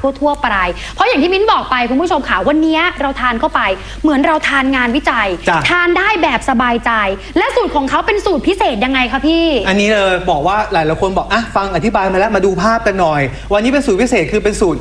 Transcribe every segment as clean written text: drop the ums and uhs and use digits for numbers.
ทั่วๆไปเพราะอย่างที่มิ้นบอกไปคุณผู้ชมค่ะวันนี้เราทานเข้าไปเหมือนเราทานงานวิจัยทานได้แบบสบายใจและสูตรของเขาเป็นสูตรพิเศษยังไงคะพี่อันนี้เลยบอกว่าหลายๆคนบอกฟังอธิบายมาแล้วมาดูภาพกันหน่อยวันนี้เป็นสูตรพิเศษคือเป็นสูตร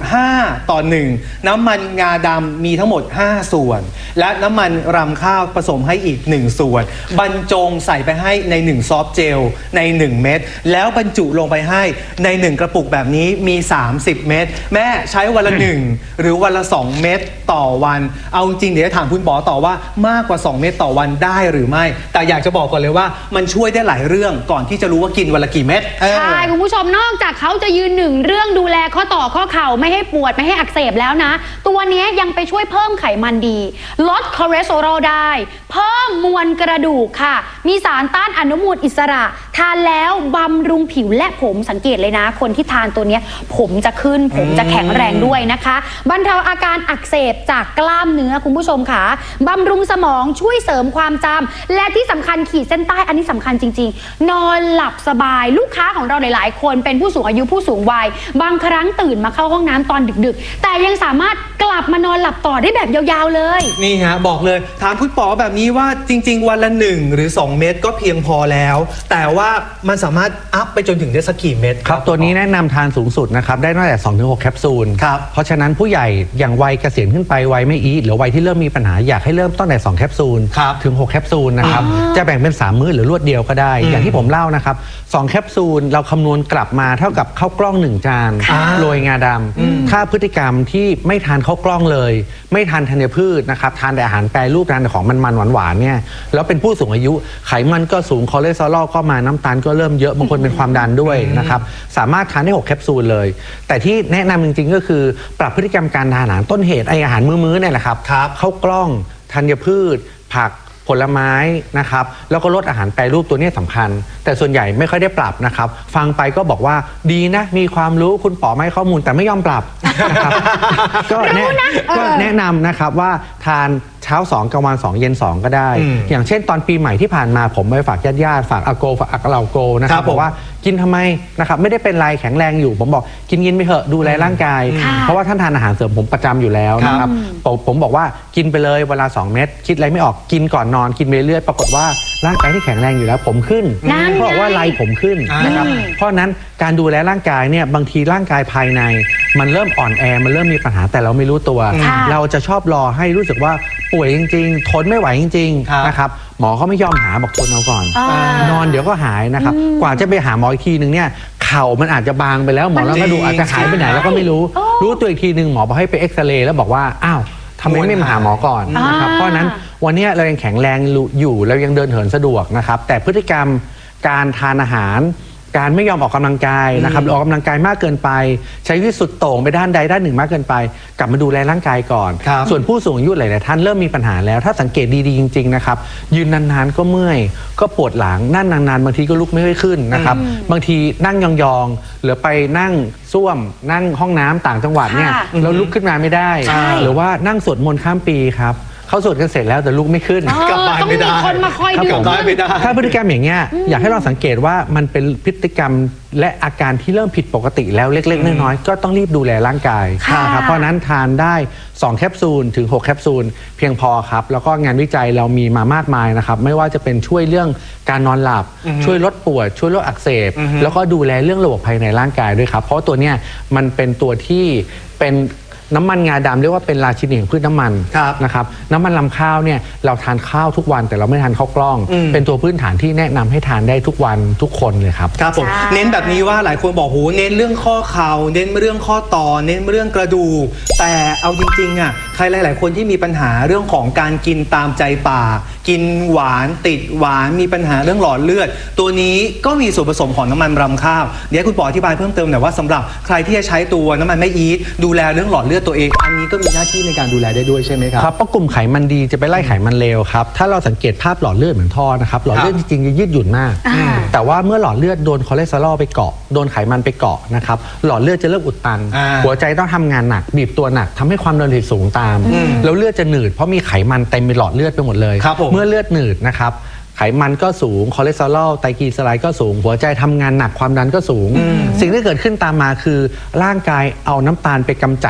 5:1น้ำมันงาดำมีทั้งหมด5ส่วนและน้ำมันรำข้าวผสมให้อีก1ส่วนบรรจงใส่ไปให้ใน1ซอฟต์เจลใน1เม็ดแล้วบรรจุลงไปให้ใน1กระปุกแบบนี้มี30เม็ดแม่ใช้วันละ1หรือวันละ2เม็ดต่อวันเอาจริงเดี๋ยวถามคุณหมอต่อว่ามากกว่า2เม็ดต่อวันได้หรือไม่แต่อยากจะบอกก่อนเลยว่ามันช่วยได้หลายเรื่องก่อนที่จะรู้ว่ากินวันละกี่เม็ดใช่คุณผู้ชมนอกจากเขาจะยืนหนึ่งเรื่องดูแลข้อต่อข้อเข่าไม่ให้ปวดไม่ให้อักเสบแล้วนะตัวนี้ยังไปช่วยเพิ่มไขมันดีลดคอเลสเตอรอลได้เพิ่มมวลกระดูกค่ะมีสารต้านอนุมูลอิสระทานแล้วบำรุงผิวและผมสังเกตเลยนะคนที่ทานตัวนี้ผมจะขึ้นผมจะแข็งแรงด้วยนะคะบรรเทาอาการอักเสบจากกล้ามเนื้อคุณผู้ชมค่ะบำรุงสมองช่วยเสริมความจำและที่สำคัญขีดเส้นใต้อันนี้สำคัญจริงๆนอนหลับสบายลูกค้าของเราหลายๆคนเป็นผู้สูงอายุผู้สูงวัยบางครั้งตื่นมาเข้าห้องน้ำตอนดึกๆแต่ยังสามารถกลับมานอนหลับต่อได้แบบยาวๆเลยนี่ฮะบอกเลยถามคุณป๋อแบบนี้ว่าจริงๆวันละ1หรือ2เม็ดก็เพียงพอแล้วแต่ว่ามันสามารถอัพไปจนถึงได้สักกี่เม็ดครับตัวนี้แนะนำทานสูงสุดนะครับได้ตั้งแต่ 2-6 แคปซูลครับเพราะฉะนั้นผู้ใหญ่อย่างวัยเกษียณขึ้นไปวัยไม่อีทหรือวัยที่เริ่มมีปัญหาอยากให้เริ่มต้นแต่2แคปซูลถึง6แคปซูลนะครับจะแบ่งเป็น3มื้อหรือรวดเดียวก็ได้อย่างที่ผมเล่านะครับ2แคปซูลเราคำนวณกลับมาเท่ากับข้าวกล้อง1จานโรยงาดำถ้าพฤติกรรมที่ไม่ทานข้าวกล้องเลยไม่ทานธัญพืชนะครับทานแต่อาหารแปรรูปทานแต่ของมันหวานๆเนี่ยแล้วเป็นผู้สูงอายุไขมันก็สูงคอเลสเตอรอลก็มาน้ำตาลก็เริ่มเยอะบางคนเป็นความดันด้วยนะครับสามารถทานได้6แคปซูลเลยแต่ที่แนะนำจริงๆก็คือปรับพฤติกรรมการทานอาหารต้นเหตุอาหารมื้อๆเนี่ยแหละครับข้าวกล้องธัญพืชผักผลไม้นะครับแล้วก็ลดอาหารแปรรูปตัวนี้สำคัญแต่ส่วนใหญ่ไม่ค่อยได้ปรับนะครับฟังไปก็บอกว่าดีนะมีความรู้คุณป๋อไม่ให้ข้อมูลแต่ไม่ยอมปรับนะครับก็แนะนำนะครับว่าทานเช้า2กลางวัน2เย็น2ก็ได้อย่างเช่นตอนปีใหม่ที่ผ่านมาผมไปฝากญาติฝากอาโกฝากเราโกนะครับบอกว่ากินทำไมนะครับไม่ได้เป็นไรแข็งแรงอยู่ผมบอกกินไปเถอะดูแลร่างกายเพราะว่าท่านทานอาหารเสริมผมประจำอยู่แล้วนะครับผมบอกว่ากินไปเลยเวลา2เม็ดคิดอะไรไม่ออกกินก่อนนอนกินไปเรื่อยปรากฏว่าร่างกายที่แข็งแรงอยู่แล้วผมขึ้นเพราะว่าไรผมขึ้นนะครับเพราะนั้นการดูแลร่างกายเนี่ยบางทีร่างกายภายในมันเริ่มอ่อนแอมันเริ่มมีปัญหาแต่เราไม่รู้ตัวเราจะชอบรอให้รู้สึกว่าป่วยจริงๆทนไม่ไหวจริงๆนะครับหมอเขาไม่ยอมหาบอกทนเอาก่อนนอนเดี๋ยวก็หายนะครับกว่าจะไปหาหมออีกทีนึงเนี่ยเข่ามันอาจจะบางไปแล้วหมอแล้วก็ดูอาจจะหายไปไหนแล้วก็ไม่รู้ตัวอีกทีนึงหมอบอกให้ไปเอ็กซเรย์แล้วบอกว่าอ้าวทำไมไม่มาหาหมอก่อนนะครับเพราะนั้นวันนี้เรายังแข็งแรงอยู่เรายังเดินเหินสะดวกนะครับแต่พฤติกรรมการทานอาหารการไม่ยอมออกกำลังกายนะครับออกกำลังกายมากเกินไปใช้ชีวิตสุดโต่งไปด้านใดด้านหนึ่งมากเกินไปกลับมาดูแลร่างกายก่อนส่วนผู้สูงอายุหลายๆท่านเริ่มมีปัญหาแล้วถ้าสังเกตดีๆจริงๆนะครับยืนนานๆก็เมื่อยก็ปวดหลังนั่งนานๆบางทีก็ลุกไม่ค่อยขึ้นนะครับบางทีนั่งยองๆหรือไปนั่งส้วมนั่งห้องน้ำต่างจังหวัดเนี่ยเราลุกขึ้นมาไม่ได้หรือว่านั่งสวดมนต์ข้ามปีครับเขาสวดกันเสร็จแล้วแต่ลุกไม่ขึ้นกลับบ้านไม่ได้ต้องมีคนมาคอยดึงถ้าพฤติกรรมอย่างเงี้ยอยากให้เราสังเกตว่ามันเป็นพฤติกรรมและอาการที่เริ่มผิดปกติแล้วเล็กๆน้อยๆก็ต้องรีบดูแลร่างกายครับเพราะนั้นทานได้2แคปซูลถึง6แคปซูลเพียงพอครับแล้วก็งานวิจัยเรามีมามากมายนะครับไม่ว่าจะเป็นช่วยเรื่องการนอนหลับช่วยลดปวดช่วยลดอักเสบแล้วก็ดูแลเรื่องระบบภายในร่างกายด้วยครับเพราะตัวเนี้ยมันเป็นตัวที่เป็นน้ำมันงาดำเรียกว่าเป็นราชินีของพืชน้ำมันนะครับน้ำมันลำข้าวเนี่ยเราทานข้าวทุกวันแต่เราไม่ทานข้าวกล้องเป็นตัวพื้นฐานที่แนะนำให้ทานได้ทุกวันทุกคนเลยครับครับผมเน้นแบบนี้ว่าหลายคนบอกโหเน้นเรื่องข้อเข่าเน้นเรื่องข้อต่อเน้นเรื่องกระดูกแต่เอาจริงๆอ่ะใครหลายๆคนที่มีปัญหาเรื่องของการกินตามใจปากกินหวานติดหวานมีปัญหาเรื่องหลอดเลือดตัวนี้ก็มีส่วนผสมของน้ำมันรำข้าวเดี๋ยวคุณป๋ออธิบายเพิ่มเติมหน่อยว่าสำหรับใครที่จะใช้ตัวน้ำมันไม่อีทดูแลเรื่องหลอดเลือดตัวเองอันนี้ก็มีหน้าที่ในการดูแลได้ด้วยใช่ไหมครับครับเพราะกลุ่มไขมันดีจะไปไล่ไขมันเลวครับถ้าเราสังเกตภาพหลอดเลือดเหมือนท่อนะครับหลอดเลือดจริงๆจะยืดหยุ่นมากแต่ว่าเมื่อหลอดเลือดโดนคอเลสเตอรอลไปเกาะโดนไขมันไปเกาะนะครับหลอดเลือดจะเริ่มอุดตันหัวใจต้องทำงานหนักบีบตัวหนักทำให้ความดันโลหิตสูงตามแล้วเลือดจะหนืดเพราะมีไขมันเต็มในหลอดเลือดไปหมดเลยเมื่อเลือดหนืดนะครับไขมันก็สูงคอเลสเตอรอลไตรกลีเซอไรด์ก็สูงหัวใจทำงานหนักความดันก็สูงสิ่งที่เกิดขึ้นตามมาคือร่างกายเอาน้ำตาลไปกำจัด